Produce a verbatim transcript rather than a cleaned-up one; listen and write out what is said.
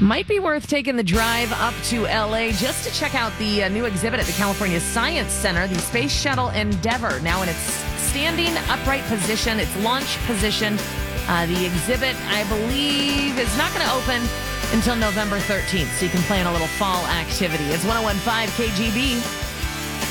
Might be worth taking the drive up to L A just to check out the uh, new exhibit at the California Science Center, the Space Shuttle Endeavour, now in its standing upright position, its launch position. Uh, the exhibit, I believe, is not going to open until November thirteenth, so you can plan a little fall activity. It's one oh one point five K G B.